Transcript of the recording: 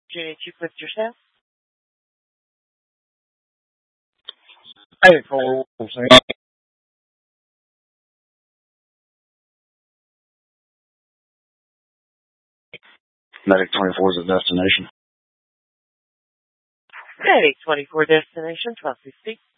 Junior Chief with yourself? Hey, for Medic 24 is a destination. Medic 24 destination 1250.